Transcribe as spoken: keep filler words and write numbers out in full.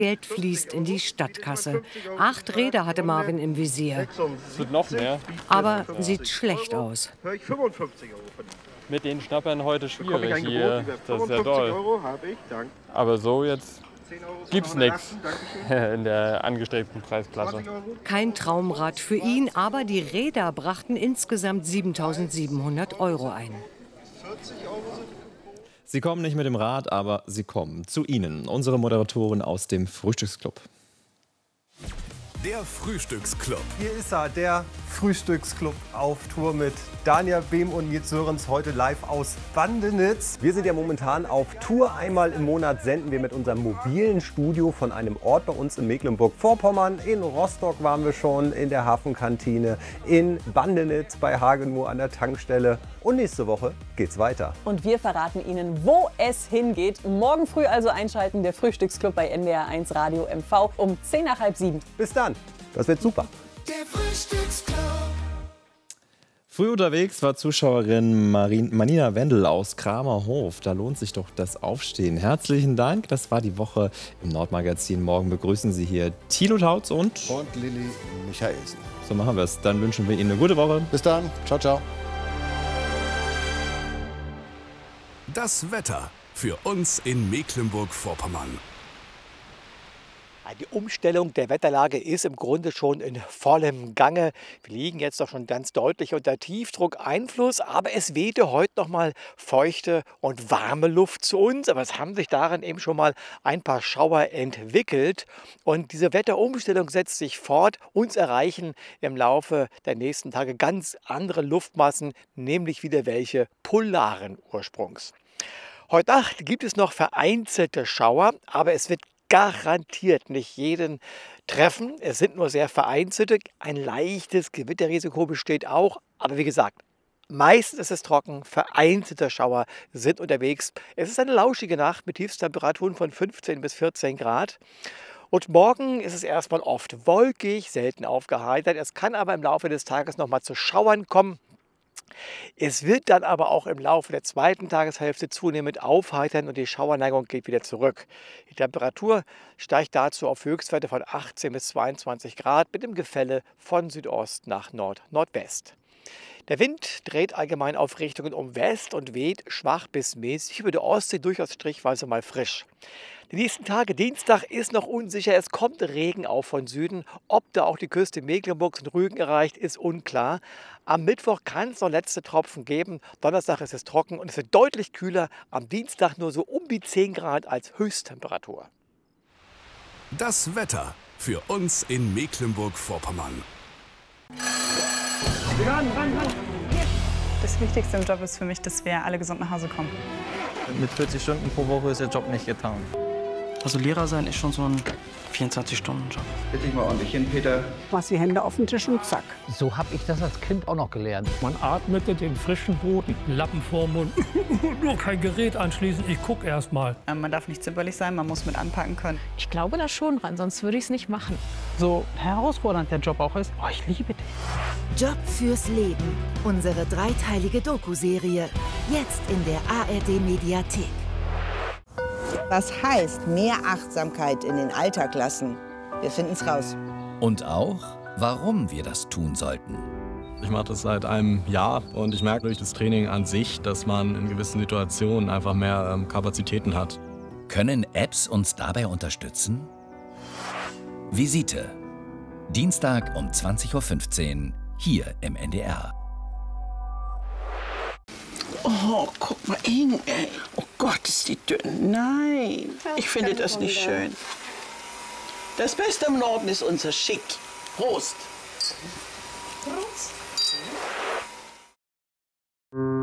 Geld fließt in die Stadtkasse. Acht Räder hatte Marvin im Visier. Es wird noch mehr. Aber sieht schlecht aus. Mit den Schnappern heute schwierig hier. Das ist ja toll. Aber so jetzt gibt's nichts in der angestrebten Preisklasse. Kein Traumrad für ihn, aber die Räder brachten insgesamt siebentausendsiebenhundert Euro ein. Sie kommen nicht mit dem Rad, aber sie kommen zu Ihnen, unsere Moderatoren aus dem Frühstücksclub. Der Frühstücksclub. Hier ist er, der Frühstücksclub auf Tour mit Dania Behm und Nils Sörens, heute live aus Bandenitz. Wir sind ja momentan auf Tour. Einmal im Monat senden wir mit unserem mobilen Studio von einem Ort bei uns in Mecklenburg-Vorpommern. In Rostock waren wir schon, in der Hafenkantine, in Bandenitz bei Hagenmoor an der Tankstelle. Und nächste Woche geht's weiter. Und wir verraten Ihnen, wo es hingeht. Morgen früh also einschalten, der Frühstücksclub bei N D R eins Radio M V um zehn nach halb sieben. Bis dann, das wird super. Der Frühstücksclub. Früh unterwegs war Zuschauerin Marin, Manina Wendel aus Kramerhof. Da lohnt sich doch das Aufstehen. Herzlichen Dank. Das war die Woche im Nordmagazin. Morgen begrüßen Sie hier Thilo Tautz und... Und Lilly Michaelsen. So machen wir es. Dann wünschen wir Ihnen eine gute Woche. Bis dann. Ciao, ciao. Das Wetter für uns in Mecklenburg-Vorpommern. Die Umstellung der Wetterlage ist im Grunde schon in vollem Gange. Wir liegen jetzt doch schon ganz deutlich unter Tiefdruckeinfluss, aber es wehte heute noch mal feuchte und warme Luft zu uns. Aber es haben sich darin eben schon mal ein paar Schauer entwickelt. Und diese Wetterumstellung setzt sich fort. Uns erreichen im Laufe der nächsten Tage ganz andere Luftmassen, nämlich wieder welche polaren Ursprungs. Heute Nacht gibt es noch vereinzelte Schauer, aber es wird garantiert nicht jeden treffen. Es sind nur sehr vereinzelte. Ein leichtes Gewitterrisiko besteht auch. Aber wie gesagt, meistens ist es trocken. Vereinzelte Schauer sind unterwegs. Es ist eine lauschige Nacht mit Tiefstemperaturen von fünfzehn bis vierzehn Grad. Und morgen ist es erstmal oft wolkig, selten aufgeheitert. Es kann aber im Laufe des Tages noch mal zu Schauern kommen. Es wird dann aber auch im Laufe der zweiten Tageshälfte zunehmend aufheitern und die Schauerneigung geht wieder zurück. Die Temperatur steigt dazu auf Höchstwerte von achtzehn bis zweiundzwanzig Grad mit dem Gefälle von Südost nach Nord-Nordwest. Der Wind dreht allgemein auf Richtungen um West und weht schwach bis mäßig, über der Ostsee durchaus strichweise mal frisch. Die nächsten Tage, Dienstag, ist noch unsicher. Es kommt Regen auf von Süden. Ob da auch die Küste Mecklenburgs und Rügen erreicht, ist unklar. Am Mittwoch kann es noch letzte Tropfen geben. Donnerstag ist es trocken und es wird deutlich kühler. Am Dienstag nur so um die zehn Grad als Höchsttemperatur. Das Wetter für uns in Mecklenburg-Vorpommern. Das Wichtigste im Job ist für mich, dass wir alle gesund nach Hause kommen. Mit vierzig Stunden pro Woche ist der Job nicht getan. Also Lehrer sein ist schon so ein vierundzwanzig-Stunden-Job. Bitte ich mal ordentlich hin, Peter. Machst die Hände auf den Tisch und zack. So habe ich das als Kind auch noch gelernt. Man atmete den frischen Boden, Lappen vorm Mund. Nur kein Gerät anschließen, ich gucke erst mal. Man darf nicht zimperlich sein, man muss mit anpacken können. Ich glaube da schon dran, sonst würde ich es nicht machen. So herausfordernd der Job auch ist, oh, ich liebe den. Job fürs Leben. Unsere dreiteilige Doku-Serie. Jetzt in der A R D-Mediathek. Was heißt mehr Achtsamkeit in den Alltag lassen? Wir finden es raus. Und auch, warum wir das tun sollten. Ich mache das seit einem Jahr und ich merke durch das Training an sich, dass man in gewissen Situationen einfach mehr ähm, Kapazitäten hat. Können Apps uns dabei unterstützen? Visite. Dienstag um zwanzig Uhr fünfzehn hier im N D R. Oh, guck mal hin, ey. Oh Gott, ist die dünn. Nein, ich finde das nicht schön. Das Beste im Norden ist unser Schick. Prost. Prost.